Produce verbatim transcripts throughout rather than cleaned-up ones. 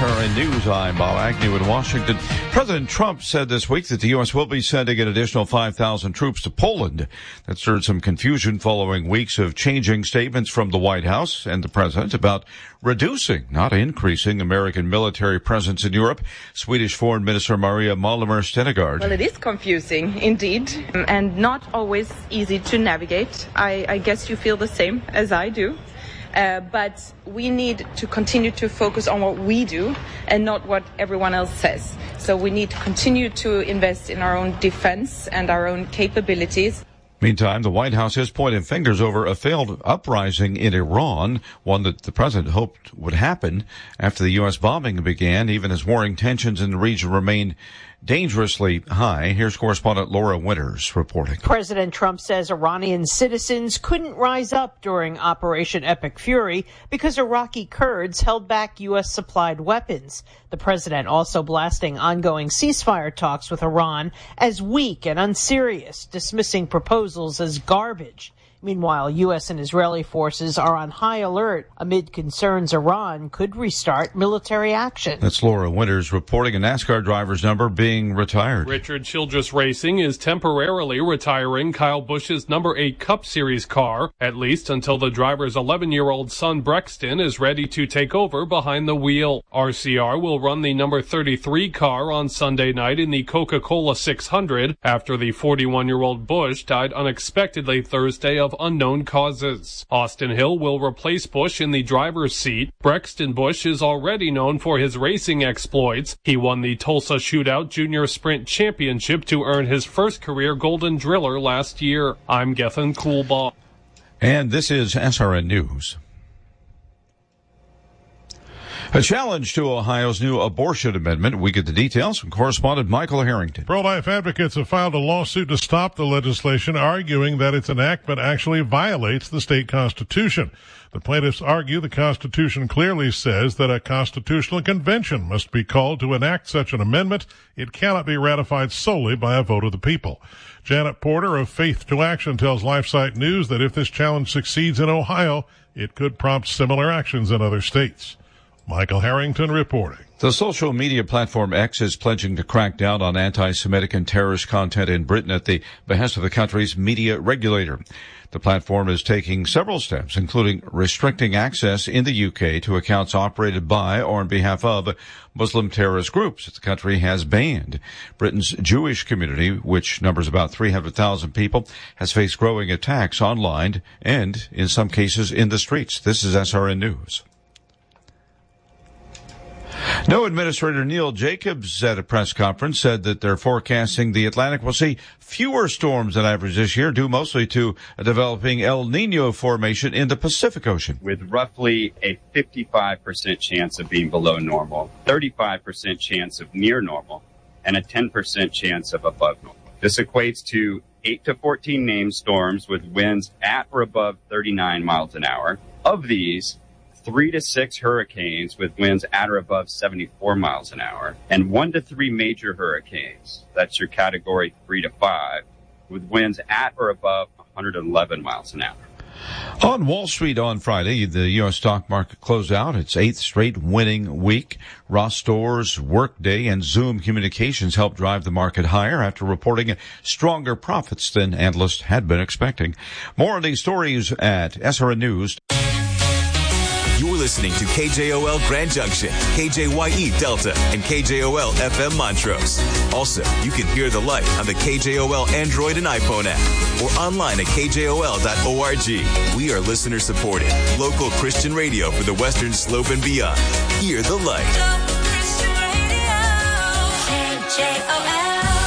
S R N News, I'm Bob Agnew in Washington. President Trump said this week that the U S will be sending an additional five thousand troops to Poland. That stirred some confusion following weeks of changing statements from the White House and the president about reducing, not increasing, American military presence in Europe. Swedish Foreign Minister Maria Malmer Stenegard. Well, it is confusing, indeed, and not always easy to navigate. I, I guess you feel the same as I do. Uh, but we need to continue to focus on what we do and not what everyone else says. So we need to continue to invest in our own defense and our own capabilities. Meantime, the White House is pointing fingers over a failed uprising in Iran, one that the president hoped would happen after the U S bombing began, even as warring tensions in the region remain dangerously high. Here's correspondent Laura Winters reporting. President Trump says Iranian citizens couldn't rise up during Operation Epic Fury because Iraqi Kurds held back U S supplied weapons. The president also blasting ongoing ceasefire talks with Iran as weak and unserious, dismissing proposals as garbage. Meanwhile, U S and Israeli forces are on high alert amid concerns Iran could restart military action. That's Laura Winters reporting. A NASCAR driver's number being retired. Richard Childress Racing is temporarily retiring Kyle Busch's number eight Cup Series car, at least until the driver's eleven-year-old son Brexton is ready to take over behind the wheel. R C R will run the number thirty-three car on Sunday night in the Coca-Cola six hundred after the forty-one-year-old Busch died unexpectedly Thursday of unknown causes. Austin Hill will replace Busch in the driver's seat. Brexton Busch is already known for his racing exploits. He won the Tulsa Shootout Junior Sprint Championship to earn his first career Golden Driller last year. I'm Gethin Coolbaugh. And this is S R N News. A challenge to Ohio's new abortion amendment. We get the details from correspondent Michael Harrington. Pro-life advocates have filed a lawsuit to stop the legislation, arguing that its enactment actually violates the state constitution. The plaintiffs argue the Constitution clearly says that a constitutional convention must be called to enact such an amendment. It cannot be ratified solely by a vote of the people. Janet Porter of Faith to Action tells LifeSite News that if this challenge succeeds in Ohio, it could prompt similar actions in other states. Michael Harrington reporting. The social media platform X is pledging to crack down on anti-Semitic and terrorist content in Britain at the behest of the country's media regulator. The platform is taking several steps, including restricting access in the U K to accounts operated by or on behalf of Muslim terrorist groups that the country has banned. Britain's Jewish community, which numbers about three hundred thousand people, has faced growing attacks online and, in some cases, in the streets. This is S R N News. No Administrator Neil Jacobs at a press conference said that they're forecasting the Atlantic will see fewer storms than average this year, due mostly to a developing El Nino formation in the Pacific Ocean. With roughly a fifty-five percent chance of being below normal, thirty-five percent chance of near normal, and a ten percent chance of above normal. This equates to eight to fourteen named storms with winds at or above thirty-nine miles an hour. Of these, three to six hurricanes with winds at or above seventy-four miles an hour, and one to three major hurricanes, that's your category three to five, with winds at or above one hundred eleven miles an hour. On Wall Street on Friday, the U S stock market closed out its eighth straight winning week. Ross Stores, Workday, and Zoom Communications helped drive the market higher after reporting stronger profits than analysts had been expecting. More on these stories at S R N News. You're listening to K J O L Grand Junction, K J Y E Delta, and K J O L F M Montrose. Also, you can hear the light on the K J O L Android and iPhone app or online at K J O L dot org. We are listener supported, local Christian radio for the Western Slope and beyond. Hear the light. Christian Radio, K J O L.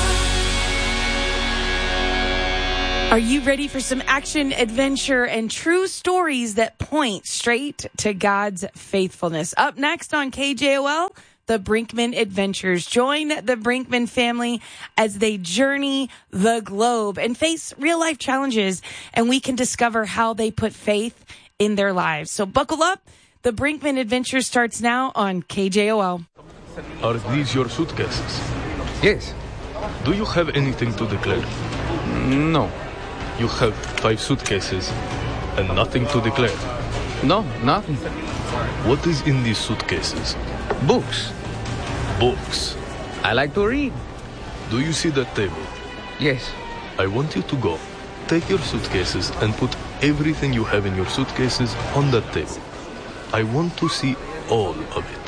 Are you ready for some action, adventure, and true stories that point straight to God's faithfulness? Up next on K J O L, the Brinkman Adventures. Join the Brinkman family as they journey the globe and face real-life challenges, and we can discover how they put faith in their lives. So buckle up. The Brinkman Adventures starts now on K J O L. Are these your suitcases? Yes. Do you have anything to declare? No. You have five suitcases and nothing to declare? No, nothing. What is in these suitcases? Books. Books. I like to read. Do you see that table? Yes. I want you to go. Take your suitcases and put everything you have in your suitcases on that table. I want to see all of it.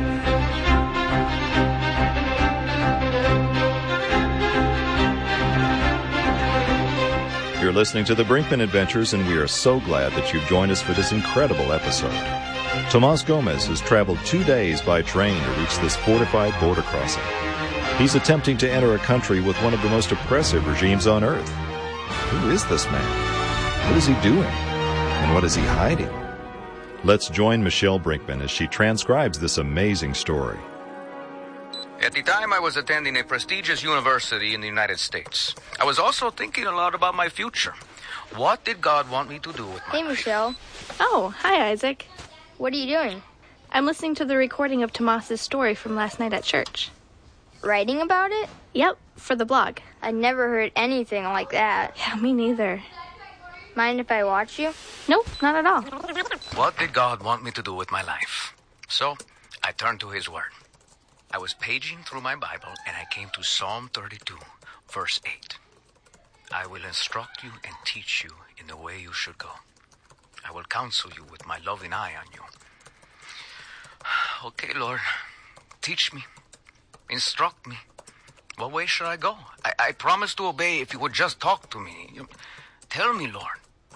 You're listening to the Brinkman Adventures, and we are so glad that you've joined us for this incredible episode. Tomas Gomez has traveled two days by train to reach this fortified border crossing. He's attempting to enter a country with one of the most oppressive regimes on earth. Who is this man? What is he doing? And what is he hiding? Let's join Michelle Brinkman as she transcribes this amazing story. At the time, I was attending a prestigious university in the United States. I was also thinking a lot about my future. What did God want me to do with my Hey, life? Michelle. Oh, hi, Isaac. What are you doing? I'm listening to the recording of Tomas's story from last night at church. Writing about it? Yep, for the blog. I never heard anything like that. Yeah, me neither. Mind if I watch you? Nope, not at all. What did God want me to do with my life? So, I turned to His Word. I was paging through my Bible, and I came to Psalm thirty-two, verse eight. I will instruct you and teach you in the way you should go. I will counsel you with my loving eye on you. Okay, Lord, teach me. Instruct me. What way should I go? I, I promise to obey if you would just talk to me. You, tell me, Lord.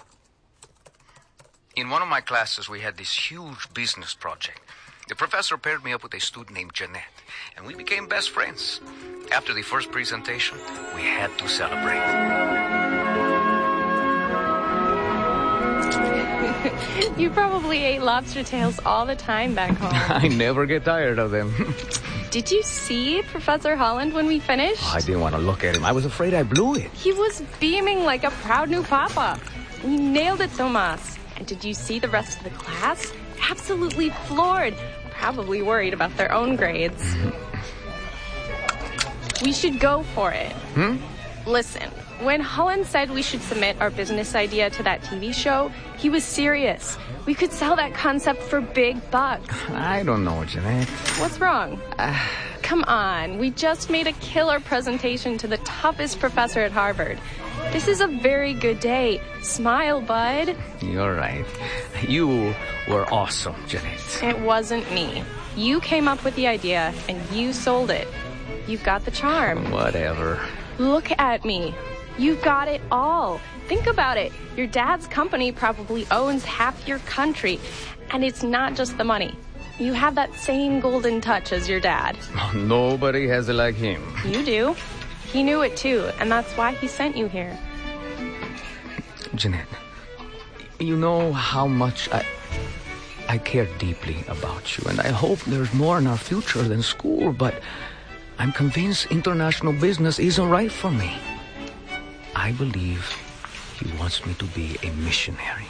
In one of my classes, we had this huge business project. The professor paired me up with a student named Jeanette, and we became best friends. After the first presentation, we had to celebrate. You probably ate lobster tails all the time back home. I never get tired of them. Did you see Professor Holland when we finished? Oh, I didn't want to look at him. I was afraid I blew it. He was beaming like a proud new papa. We nailed it, Tomas. And did you see the rest of the class? Absolutely floored. Probably worried about their own grades. We should go for it. Hmm? Listen, when Holland said we should submit our business idea to that T V show, he was serious. We could sell that concept for big bucks. I don't know, Jeanette. What's wrong? Uh, Come on, we just made a killer presentation to the toughest professor at Harvard. This is a very good day. Smile, bud. You're right. You were awesome, Jeanette. It wasn't me. You came up with the idea, and you sold it. You've got the charm. Whatever. Look at me. You've got it all. Think about it. Your dad's company probably owns half your country, and it's not just the money. You have that same golden touch as your dad. Oh, nobody has it like him. You do. He knew it too, and that's why he sent you here. Jeanette, you know how much I I care deeply about you, and I hope there's more in our future than school, but I'm convinced international business isn't right for me. I believe he wants me to be a missionary.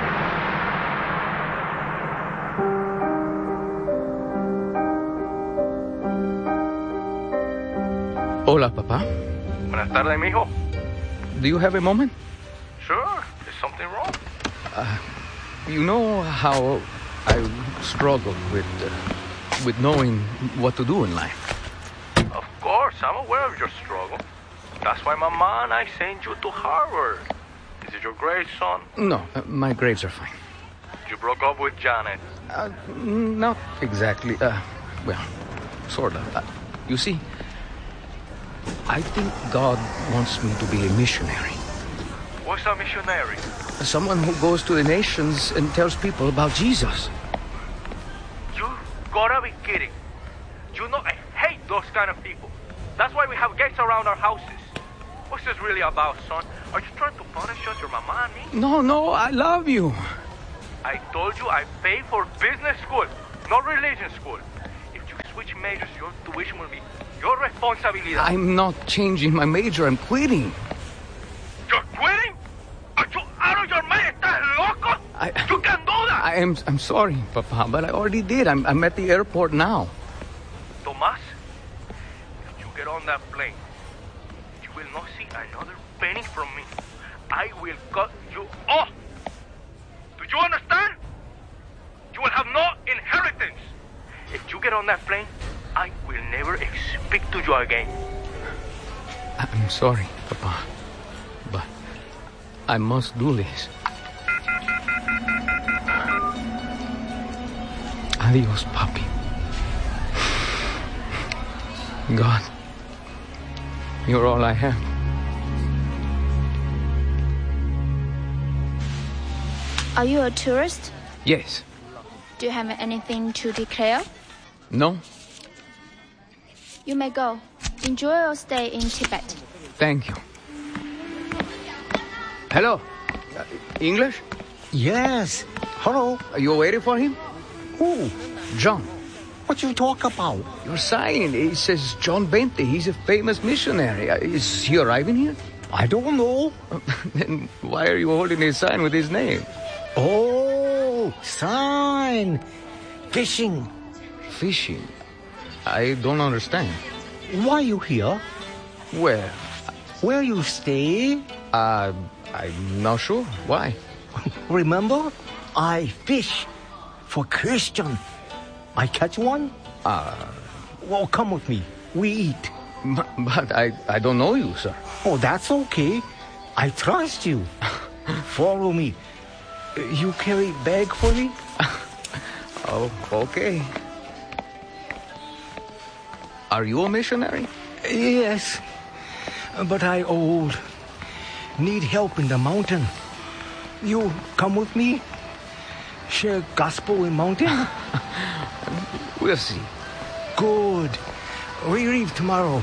Hola, Papa. Buenas tardes, mijo. Do you have a moment? Sure. Is something wrong? Uh, you know how I struggle with uh, with knowing what to do in life. Of course, I'm aware of your struggle. That's why, Mama and I sent you to Harvard. Is it your grades, son? No, uh, my grades are fine. You broke up with Janet. Uh, not exactly. Uh, well, sort of. Uh, you see, I think God wants me to be a missionary. What's a missionary? Someone who goes to the nations and tells people about Jesus. You gotta be kidding. You know I hate those kind of people. That's why we have gates around our houses. What's this really about, son? Are you trying to punish us, your mama and me? No, no, I love you. I told you I pay for business school, not religion school. If you switch majors, your tuition will be your responsibility. I'm not changing my major. I'm quitting. You're quitting? Are you out of your mind? ¿Estás loco? I, you can do that. I am. I'm sorry, Papa, but I already did. I'm. I'm at the airport now. Tomas, if you get on that plane, you will not see another penny from me. I will cut you off. Do you understand? You will have no inheritance. If you get on that plane, I will never speak to you again. I'm sorry, Papa, but I must do this. Adios, Papi. God, you're all I have. Are you a tourist? Yes. Do you have anything to declare? No? You may go. Enjoy your stay in Tibet. Thank you. Hello? Uh, English? Yes. Hello. Are you waiting for him? Who? John. What you talk about? Your sign, it says John Bente. He's a famous missionary. Uh, Is he arriving here? I don't know. Then why are you holding his sign with his name? Oh, sign. Fishing. Fishing? I don't understand. Why you here? Where? Where you stay? Uh, I'm not sure. Why? Remember? I fish for Christian. I catch one? Uh... Well, come with me. We eat. But I, I don't know you, sir. Oh, that's okay. I trust you. Follow me. You carry bag for me? Oh, okay. Are you a missionary? Yes, but I old. Need help in the mountain. You come with me? Share gospel in mountain? We'll see. Good. We leave tomorrow.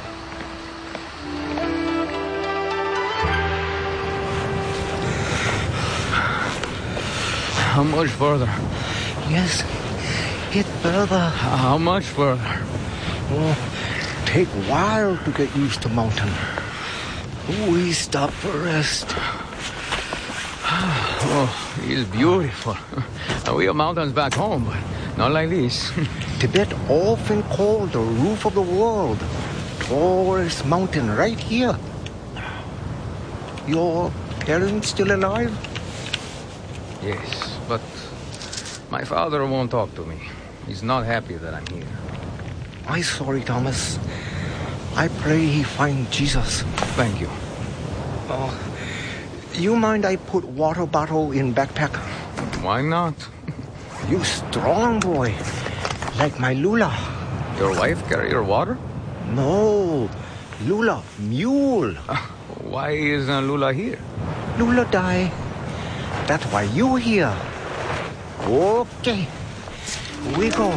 How much further? Yes, get further. How much further? Oh, take a while to get used to mountain. We stop for rest. Oh, it's beautiful. We have mountains back home, but not like this. Tibet often called the roof of the world. Tallest mountain right here. Your parents still alive? Yes, but my father won't talk to me. He's not happy that I'm here. I'm sorry, Thomas. I pray he find Jesus. Thank you. Oh, you mind I put water bottle in backpack? Why not? You strong boy, like my Lula. Your wife carry your water? No, Lula, mule. Uh, why isn't Lula here? Lula die. That's why you here. Okay, we go.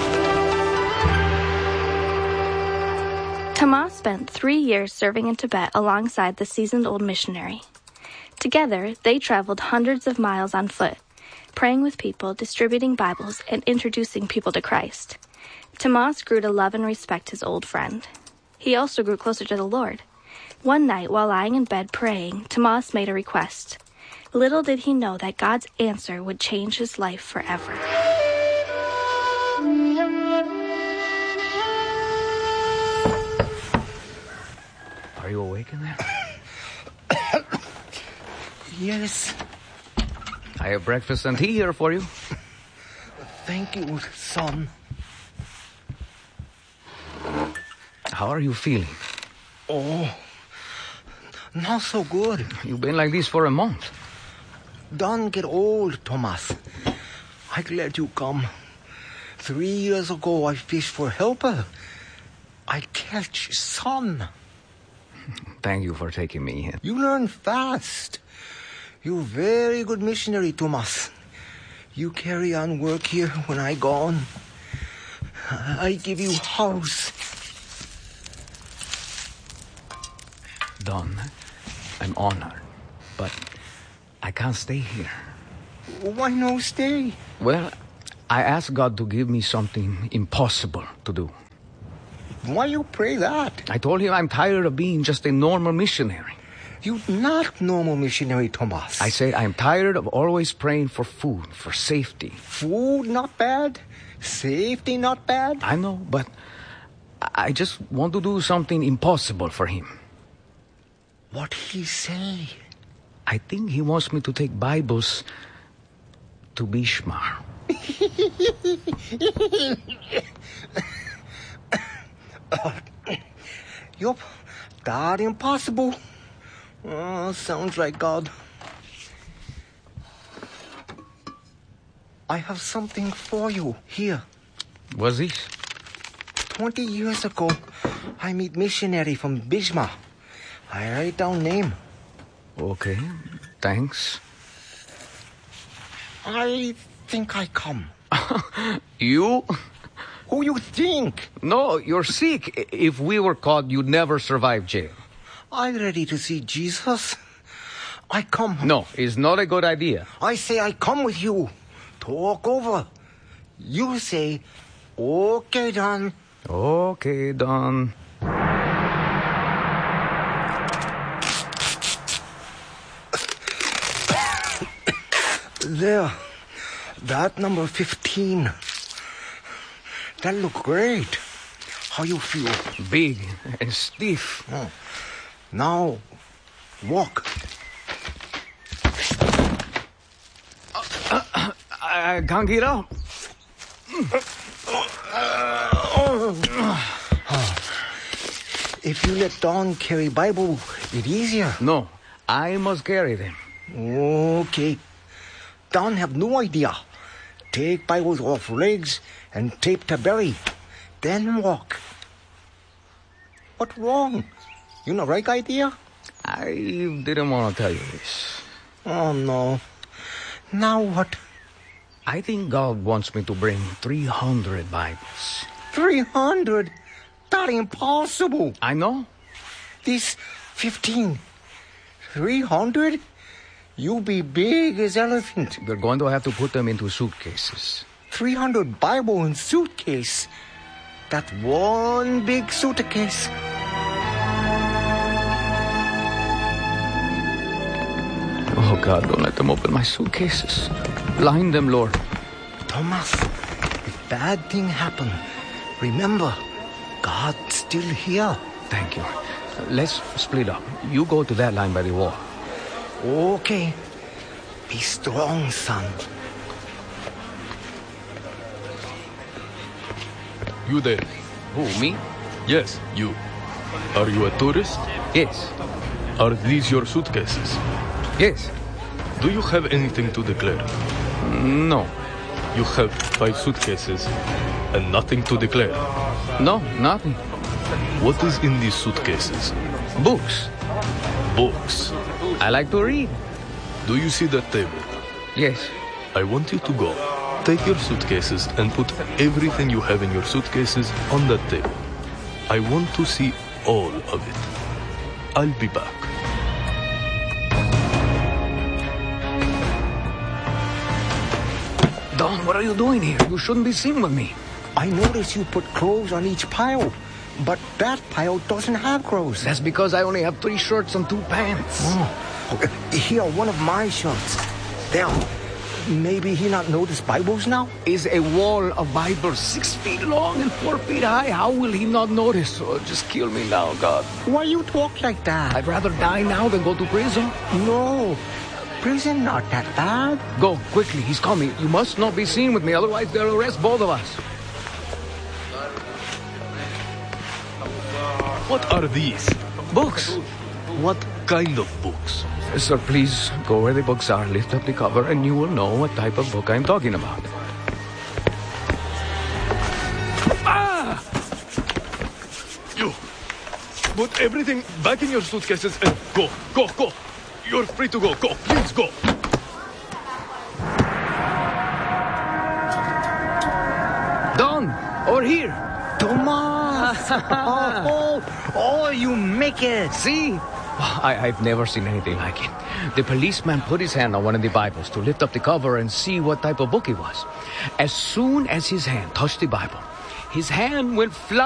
Thomas spent three years serving in Tibet alongside the seasoned old missionary. Together, they traveled hundreds of miles on foot, praying with people, distributing Bibles, and introducing people to Christ. Thomas grew to love and respect his old friend. He also grew closer to the Lord. One night, while lying in bed praying, Thomas made a request. Little did he know that God's answer would change his life forever. Are you awake in there? Yes. I have breakfast and tea here for you. Thank you, son. How are you feeling? Oh, not so good. You've been like this for a month. Don't get old, Thomas. I'm glad you come. Three years ago, I fished for helper. I catch son. Thank you for taking me in. You learn fast. You're very good missionary, Thomas. You carry on work here when I gone. I give you house. Don, I'm honored, but I can't stay here. Why no stay? Well, I asked God to give me something impossible to do. Why you pray that? I told him I'm tired of being just a normal missionary. You're not normal missionary, Thomas. I said I'm tired of always praying for food, for safety. Food not bad. Safety not bad. I know, but I just want to do something impossible for him. What he say? I think he wants me to take Bibles to Bishmar. Yup, that impossible. Oh, sounds like God. I have something for you here. What's this? Twenty years ago, I meet missionary from Bismarck. I write down name. Okay, thanks. I think I come. You? Who you think? No, you're sick. If we were caught, you'd never survive jail. I'm ready to see Jesus. I come. No, it's not a good idea. I say I come with you. Talk over. You say, okay, Don. Okay, Don. There. That number fifteen. That look great. How you feel? Big and stiff. Oh. Now, walk. Uh, uh, I can't get up. If you let Don carry Bible, it's easier. No, I must carry them. Okay. Don have no idea. Take Bibles off legs and tape to belly. Then walk. What wrong? You know right idea? I didn't want to tell you this. Oh, no. Now what? I think God wants me to bring three hundred Bibles. three hundred? That's impossible. I know. This fifteen. three hundred? You be big as elephant. We're going to have to put them into suitcases. three hundred Bible in suitcase. That's one big suitcase. Oh, God, don't let them open my suitcases. Blind them, Lord. Thomas, if bad thing happen, remember, God's still here. Thank you. Let's split up. You go to that line by the wall. Okay. Be strong, son. You there? Who, me? Yes, you. Are you a tourist? Yes. Are these your suitcases? Yes. Do you have anything to declare? No. You have five suitcases and nothing to declare? No, nothing. What is in these suitcases? Books. Books. I like to read. Do you see that table? Yes. I want you to go. Take your suitcases and put everything you have in your suitcases on that table. I want to see all of it. I'll be back. Don, what are you doing here? You shouldn't be seen with me. I noticed you put clothes on each pile, but that pile doesn't have clothes. That's because I only have three shirts and two pants. Oh. Here, one of my shirts. There. Maybe he not notice Bibles now? Is a wall of Bibles six feet long and four feet high. How will he not notice? Oh, just kill me now, God. Why you talk like that? I'd rather die now than go to prison. No. Prison not that bad. Go, quickly. He's coming. You must not be seen with me, otherwise they'll arrest both of us. What are these? Books. What kind of books? Sir, please go where the books are, lift up the cover, and you will know what type of book I'm talking about. Ah! You! Put everything back in your suitcases and go, go, go! You're free to go, go, please go! Don, over here! Thomas! oh, oh, you make it! See? I, I've never seen anything like it. The policeman put his hand on one of the Bibles to lift up the cover and see what type of book it was. As soon as his hand touched the Bible, his hand went flying.